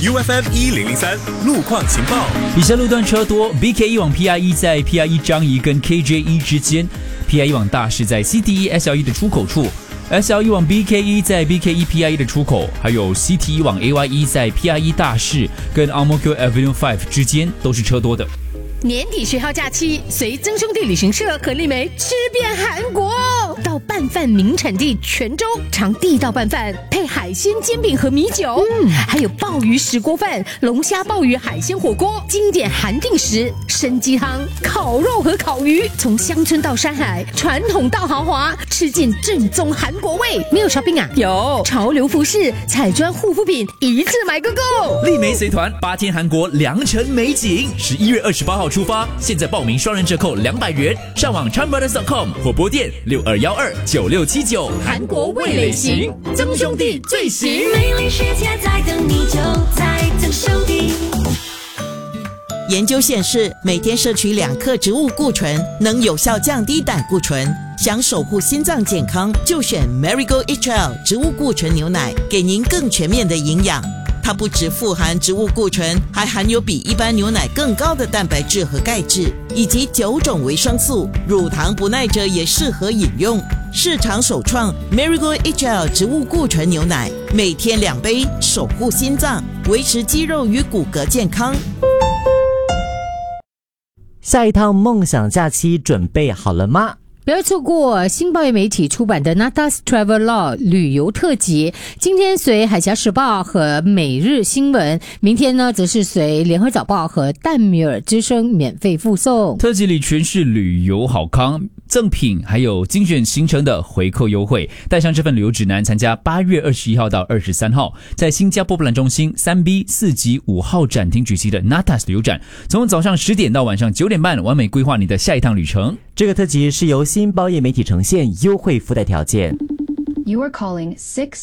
UFM1003 路况情报。 以下路段车多 ，BK1 往 PRE 在 PRE 张仪跟 KJ1 之间 ，PRE 往大势在 CT1 SL1 的出口处。SL1 往 BK1 在 BK1 PRE 的出口，还有 CT1 往 AY1 在 PRE 大势跟 Ang-Mo-Kio Avenue 5之间都是车多的。 年底学号假期，随曾兄弟旅行社和丽梅吃遍韩国，到拌饭名产地泉州尝地道拌饭，配海鲜煎饼和米酒，还有鲍鱼石锅饭、龙虾鲍鱼海鲜火锅，经典韩定食、参鸡汤、烤肉和烤鱼，从乡村到山海，传统到豪华，吃尽正宗韩国味。没有 shopping 啊？有潮流服饰、彩妆护肤品，一次买个够。 丽梅随团8天韩国良辰美景，11月28号出发，现在报名双人折扣200元，上网 chanbrothers.com 或拨电62129679。 韩国味蕾行，曾兄弟最行。 美丽世界在等你，就在曾兄弟。 研究显示，每天摄取2克植物固醇能有效降低胆固醇。想守护心脏健康，就选 Marigold HL 植物固醇牛奶，给您更全面的营养。它不只富含植物固醇，还含有比一般牛奶更高的蛋白质和钙质，以及9种维生素，乳糖不耐者也适合饮用。市场首创 Marigold HL 植物固醇牛奶，每天2杯，守护心脏，维持肌肉与骨骼健康。 下一趟梦想假期准备好了吗？ 不要错过新报业媒体出版的 Natas Travel Law 旅游特辑，今天随海峡时报和每日新闻，明天呢则是随联合早报和淡米尔之声免费附送。 特辑里全是旅游好康、赠品，还有精选行程的回扣优惠。带上这份旅游指南，参加8月21号到23号在新加坡博览中心 3B 4级5号展厅举行的 Natas 旅游展，从早上10点到晚上9点半，完美规划你的下一趟旅程。 这个特辑是由新报业媒体呈现，优惠附带条件。 You are calling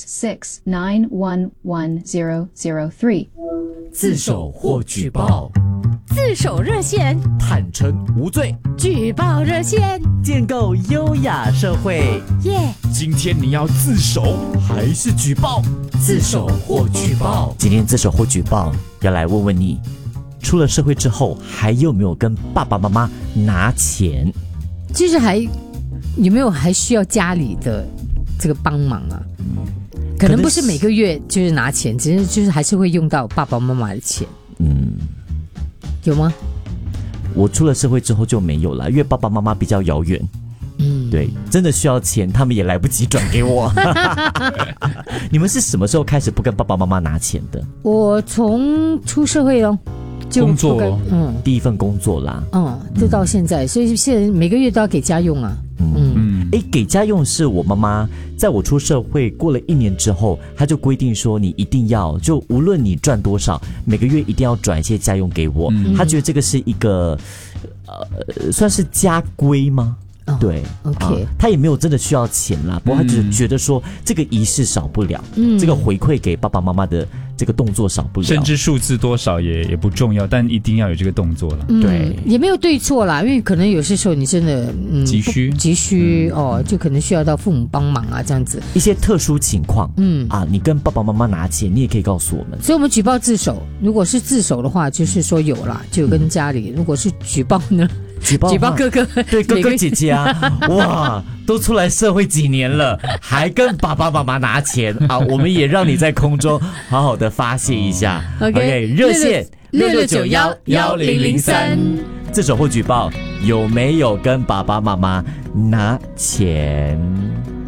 669110003. 自首或举报， 自首热线， 坦诚无罪， 举报热线， 建构优雅社会。 耶！ 今天你要自首还是举报？ 自首或举报。今天自首或举报，要来问问你，出了社会之后，还有没有跟爸爸妈妈拿钱？ 就是有没有还需要家里的这个帮忙啊？可能不是每个月就是拿钱，只是就是还是会用到爸爸妈妈的钱。有吗？ 我出了社会之后就没有了，因为爸爸妈妈比较遥远。对，真的需要钱，他们也来不及转给我。你们是什么时候开始不跟爸爸妈妈拿钱的？ 我从出社会就工作第一份工作啦， 就到现在，所以现在每个月都要给家用啊。 给家用是我妈妈在我出社会过了1年之后，她就规定说你一定要，就无论你赚多少，每个月一定要转一些家用给我。她觉得这个是一个算是家规吗？对 ，OK， 他也没有真的需要钱啦，不过他只是觉得说这个仪式少不了，这个回馈给爸爸妈妈的这个动作少不了， 甚至数字多少也不重要，但一定要有这个动作了。 对， 也没有对错啦，因为可能有些时候你真的急需就可能需要到父母帮忙啊，这样子一些特殊情况，你跟爸爸妈妈拿钱，你也可以告诉我们。 所以我们举报自首，如果是自首的话，就是说有啦，就跟家里；如果是举报呢？举报哥哥， 对哥哥姐姐啊，哇，都出来社会几年了，还跟爸爸妈妈拿钱啊！我们也让你在空中好好的发泄一下。OK， 热线 66911003， 自首或举报，有没有跟爸爸妈妈拿钱？